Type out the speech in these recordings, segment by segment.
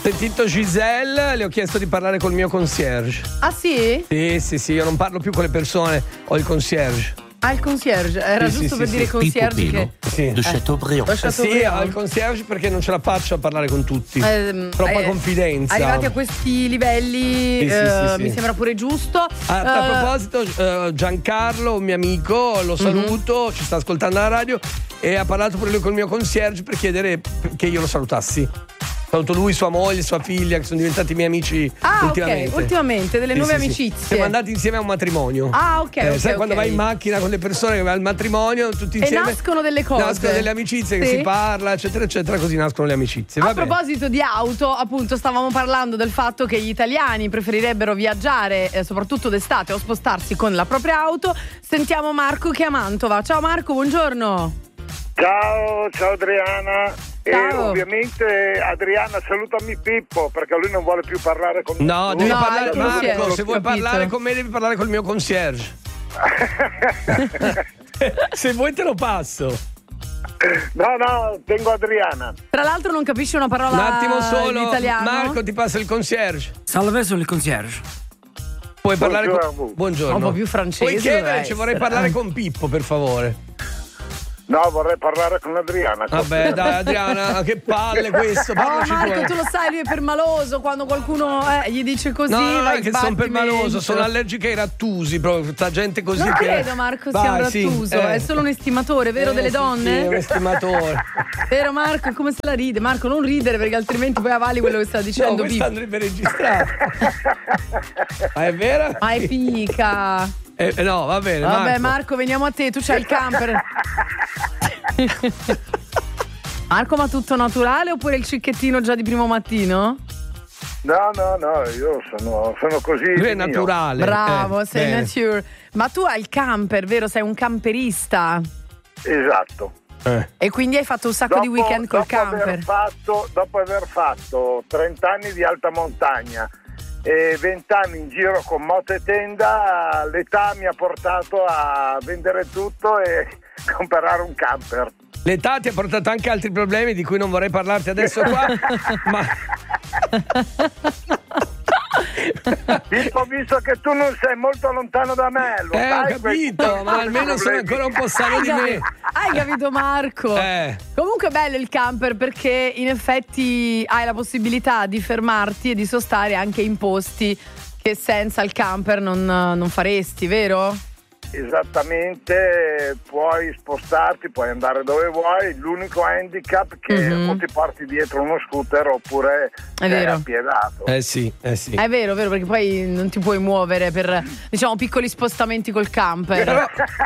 sentito Giselle, le ho chiesto di parlare col mio concierge. Ah sì? Sì, io non parlo più con le persone, ho il concierge. Ah, il concierge, era giusto per dire concierge che... Sì. De Chateaubriand. Sì, ho il concierge perché non ce la faccio a parlare con tutti. Troppa confidenza. Arrivati a questi livelli Sì. mi sembra pure giusto. A proposito, Giancarlo, un mio amico, lo saluto, ci sta ascoltando alla radio e ha parlato pure lui col mio concierge per chiedere che io lo salutassi. Saluto lui, sua moglie, sua figlia, che sono diventati miei amici ultimamente. Ok, ultimamente, delle nuove amicizie. Siamo andati insieme a un matrimonio. Ah, ok. Sai quando vai in macchina con le persone che vanno al matrimonio, tutti insieme. E nascono delle cose. Nascono delle amicizie che si parla, eccetera, eccetera, così nascono le amicizie. A proposito di auto, appunto, stavamo parlando del fatto che gli italiani preferirebbero viaggiare, soprattutto d'estate, o spostarsi con la propria auto. Sentiamo Marco che è a Mantova. Ciao Marco, buongiorno. Ciao Adriana. Ciao. E ovviamente Adriana salutami Pippo perché lui non vuole più parlare con No, devi parlare Marco, se vuoi capito. parlare con me devi parlare col mio concierge. Se vuoi te lo passo. No, tengo Adriana. Tra l'altro non capisci una parola Un attimo solo, in italiano. Marco ti passa il concierge. Salve, sono il concierge. Puoi parlare Buongiorno. con... Buongiorno. Un po' più francese. Puoi chiedere, deve ci vorrei essere. parlare con Pippo, per favore. No, vorrei parlare con Adriana. Vabbè, dai, Adriana, che palle questo. Oh parlaci Marco, tu. tu lo sai, lui è permaloso. Quando qualcuno gli dice così, No, non vai è che sono permaloso, sono allergica ai rattusi, proprio tutta gente così. Non che... credo Marco sia Vai, un sì, rattuso, è solo un estimatore, vero, delle donne? Sì, un estimatore. Vero Marco, come se la ride? Marco, non ridere perché altrimenti poi avali quello che sta dicendo. No, questa andrebbe registrata. Ma è vera? Ma è fica. No, va bene. Vabbè Marco, veniamo a te, tu c'hai il camper. Marco, ma tutto naturale oppure il cicchettino già di primo mattino? No, io sono così. Lui è mio. naturale. Bravo, sei bene. nature. Ma tu hai il camper, vero? Sei un camperista. Esatto. E quindi hai fatto un sacco di weekend col camper. Dopo aver fatto 30 anni di alta montagna e 20 anni in giro con moto e tenda, l'età mi ha portato a vendere tutto e comprare un camper. L'età ti ha portato anche altri problemi di cui non vorrei parlarti adesso qua. Ma Ho visto che tu non sei molto lontano da me, lo sai, ho capito, ma almeno sono ancora un po' sano di me. Hai capito Marco? Comunque è bello il camper perché in effetti hai la possibilità di fermarti e di sostare anche in posti che senza il camper non faresti, vero? Esattamente, puoi spostarti, puoi andare dove vuoi, l'unico handicap che o ti porti dietro uno scooter oppure è appiedato. Sì. È vero, perché poi non ti puoi muovere per, diciamo, piccoli spostamenti col camper.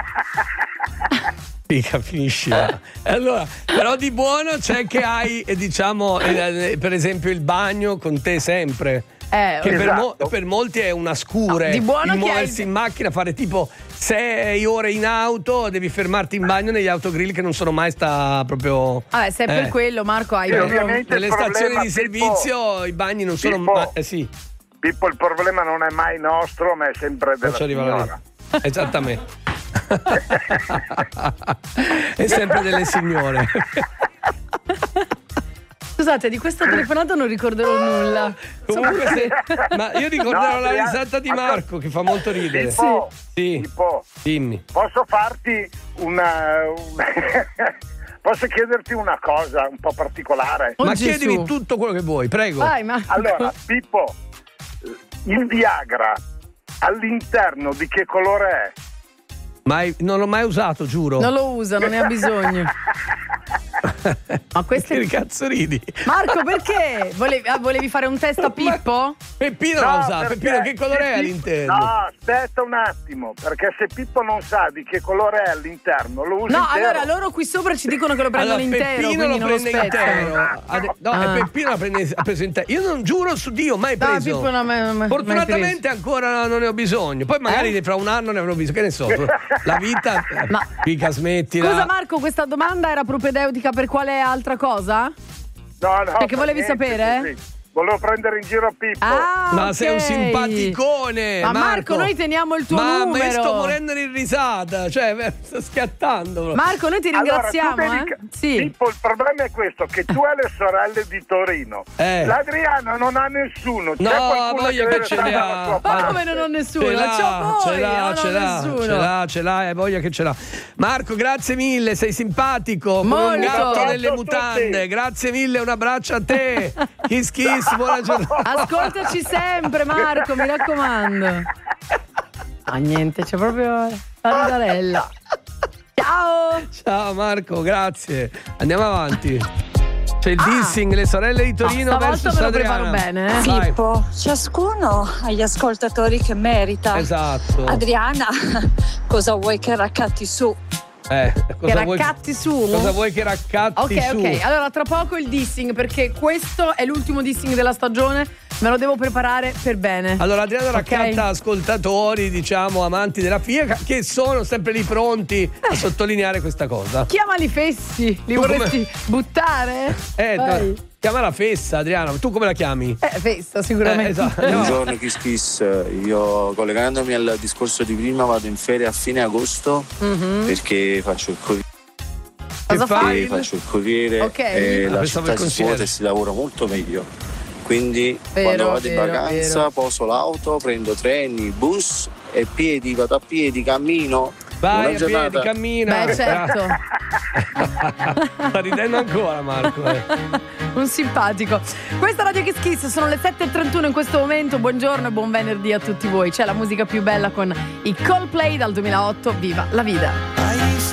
Fica, finisci là. Allora, però di buono c'è che hai, diciamo, per esempio il bagno con te sempre. Che esatto. per molti è una scure. Di buono il che muoversi in macchina, fare tipo 6 ore in auto, devi fermarti in bagno negli autogrill che non sono mai proprio. Vabbè, se è per quello, Marco, hai ovviamente nelle stazioni di servizio i bagni non sono mai. Sì. Pippo, il problema non è mai nostro, ma è sempre della signora. Esattamente. È sempre delle signore. Scusate, di questa telefonata non ricorderò nulla. Comunque ma io ricorderò la risata di Marco che fa molto ridere. Tipo, dimmi. Posso farti posso chiederti una cosa un po' particolare? Ma chiedimi tutto quello che vuoi, prego. Vai, Marco. Allora, Pippo, il Viagra all'interno di che colore è? Non l'ho mai usato, giuro. Non lo usa, non ne ha bisogno. Ma queste... Che cazzo ridi? Marco, perché? Volevi fare un test a Pippo? Peppino l'ha usato. Peppino, che colore è all'interno? No, aspetta un attimo, perché se Pippo non sa di che colore è all'interno, lo usa intero. Allora loro qui sopra ci dicono che lo prendono intero. Peppino lo prende intero. Peppino ha preso intero. Io non giuro su Dio, mai preso. Fortunatamente ancora non ne ho bisogno. Poi magari fra un anno ne avrò bisogno. Che ne so, la vita. Mica smettila. Scusa Marco, questa domanda era propedeutica per quale altra cosa? No. Che volevi sapere? Volevo prendere in giro Pippo. Ma sei un simpaticone. Ma Marco, noi teniamo il tuo numero. Ma io sto morendo di risata, cioè sto schiattando. Marco, noi ti ringraziamo. Sì. Pippo, il problema è questo, che tu hai le sorelle di Torino. L'Adriano non ha nessuno. C'è qualcuno che ce l'ha. Ma come non ho nessuno? Ce l'ha, è voglia che ce l'ha. Marco, grazie mille, sei simpatico. Come un gatto nelle mutande. Grazie mille, un abbraccio a te. Kiss kiss. Buona giornata. Ascoltaci sempre, Marco, mi raccomando. Ah, niente, c'è proprio Andarella. Ciao Marco, grazie. Andiamo avanti. C'è il dissing, le sorelle di Torino versus Adriana. Bene, Pippo, ciascuno ha gli ascoltatori che merita. Esatto. Adriana, cosa vuoi che raccatti su? Cosa vuoi che raccatti su? Ok, allora tra poco il dissing, perché questo è l'ultimo dissing della stagione, me lo devo preparare per bene. Allora Adriano raccatta ascoltatori, diciamo amanti della FIA, che sono sempre lì pronti a sottolineare questa cosa. Chiamali fessi, li vorresti buttare? Chiama la Fessa, Adriano. Tu come la chiami? Fessa, sicuramente. Esatto. Buongiorno Kiss Kiss. Io, collegandomi al discorso di prima, vado in ferie a fine agosto perché faccio il corriere. Cosa fai? Faccio il corriere e la città si svuota e si lavora molto meglio. Quindi quando vado in vacanza poso l'auto, prendo treni, bus e piedi, vado a piedi, cammino. Vai a piedi, cammina. Beh, certo. Sta ridendo ancora Marco. Un simpatico. Questa Radio Kiss Kiss, sono le 7:31 in questo momento. Buongiorno e buon venerdì a tutti voi. C'è la musica più bella con i Coldplay dal 2008. Viva la vida.